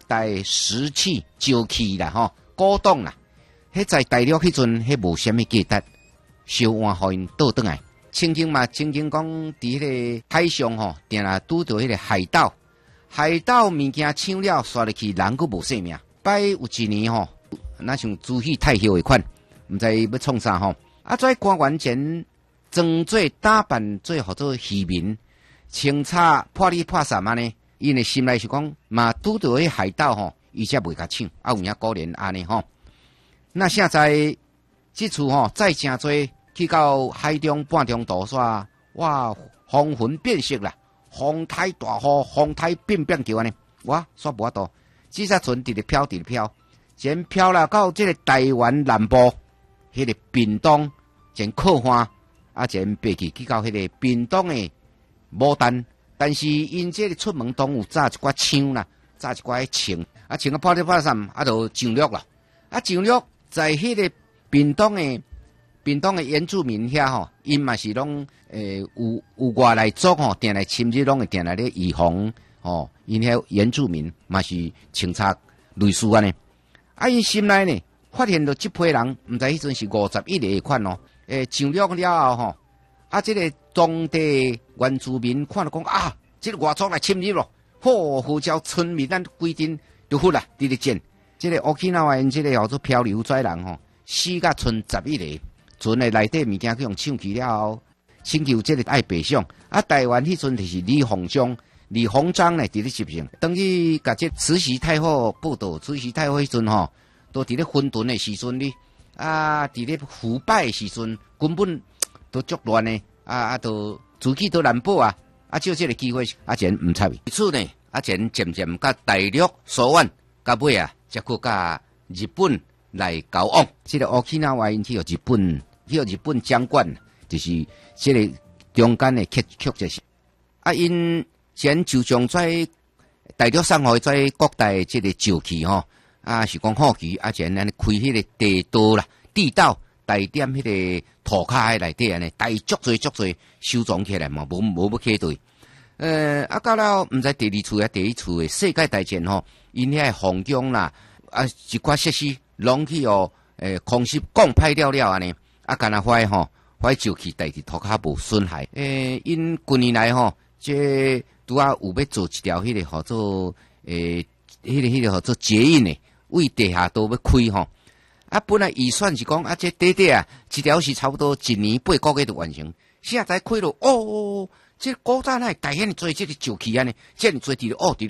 代石器、石器啦，古董啦，迄在大陆迄阵，迄无虾米价值，烧完互因倒转来。曾经讲伫迄个海上定啦拄到迄个海盗物件抢了，刷入去人佫无性命。摆有一年那像朱熹太后的款，毋知要创啥在官员前装作打扮做或者渔民，清查破里破散安尼，因的心内是讲嘛拄到迄海盗伊才袂甲抢，有影可怜安尼那现在即次再诚多去到海中半中途煞，哇，风云变色啦，风台大雨，风台变叫安尼，哇，煞无法度，只才船伫咧飘，前飘了到即个台湾南部，迄个屏东前靠岸，前飞去到迄个屏东的牡丹，但是因这个出门拢有炸一寡枪啦，炸一寡枪，穿个破里破衫，就上陆啦，上陆在迄个屏东的原住民遐因嘛是拢有外来族定来侵入，拢会定来咧预防因遐原住民嘛是清查类似安尼。因心内呢发现到这批人，毋知迄阵是51个款上陆了后这个当地原住民看到讲这个外族来侵入咯，呼叫村民咱规定就好啦，直直见。这个Okinawa因这个叫做漂流载人死甲剩11个，船的内底物件去用抢去了后，请求这个爱北上。台湾迄阵就是李鸿章呢伫咧执行，等于甲这慈禧太后报道，慈禧太后迄阵都伫咧混沌的时阵哩，伫咧腐败的时阵，根本都作乱的，都自己都难保就这个机会前唔参与。此呢前渐渐甲大陆所愿，甲尾才去甲日本来交往。这个Okinawa因去日本掌管，就是这个中间的曲折是因前就将在大陆送互在各大这个石器是讲好奇前安尼开迄个地道大点迄个涂骹内底安尼，大足多收藏起来嘛，无要客对。到了毋知第二次第一次的世界大战因遐皇宫啦一寡设施拢去空袭降歹了安尼，干那怀石器代替涂骹无损害。因近年来这拄有要做一条迄个叫做迄个叫做捷运的，为地下道要开本来预算是讲这短一条是差不多1年8个月就完成，现在开了这古早那改遐尼做这个石器安尼，这尼做伫咧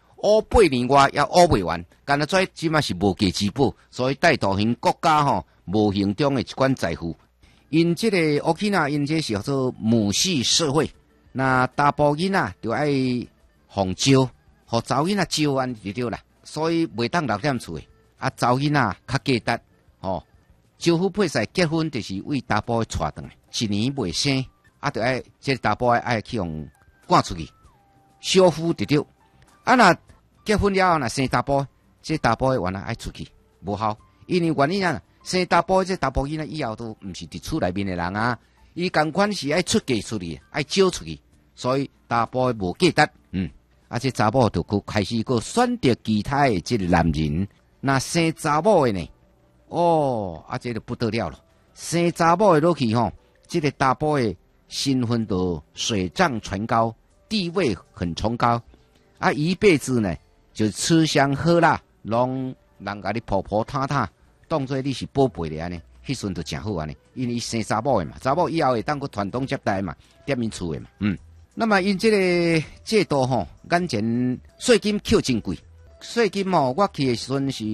8年外也袂完，干那做即嘛是无价之宝，所以带动因国家无形中的一款财富。因这个Okinawa因这是叫做母系社会，那大部囡仔就爱放招，互查某囡仔招安就对啦，所以袂当留踮厝的。查某囡仔较价值招夫配婿结婚就是为大部带转来，1年未生就爱这大部爱去用赶出去，小夫就对。若结婚了后若生大部，这大部原来爱出去无效，因为原因生大部这大部囡仔以后都毋是伫厝内面的人伊同款是爱出嫁出去，爱招出去，所以大部无价值。这查某就开始选择其他的这个男人，那生查某的呢？这就不得了了，生查某的落去这个大部的身份都水涨船高，地位很崇高一辈子呢就吃香喝辣，拢人甲你婆婆探探，当作你是宝贝的安尼，迄阵就真好安尼，因为生查某的嘛，查某以后会当去传宗接代嘛，踮因厝的嘛。那么因这个制度眼前税金扣真贵，税金我去的时阵是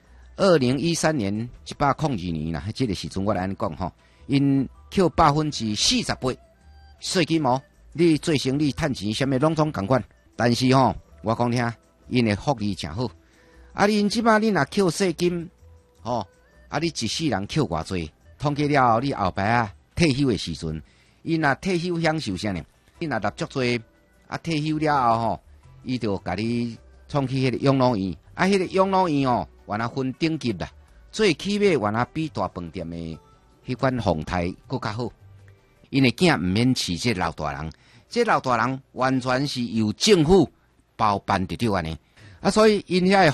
2013年102年啦，这个时阵我来安尼讲因扣48%税金你做生意趁钱，什么拢总共款，但是我讲听，因的福利真好。因即摆你若扣税金你一世人扣偌济，统计了后，你后摆退休的时阵，因若退休享受啥呢？你若纳足多退休了后伊就甲你创起迄个养老院，迄个养老院原来分等级啦，最起码原来比大饭店的迄款房台更较好。因的囝毋免饲这老大人，这老大人完全是由政府包办得到安尼所以因遐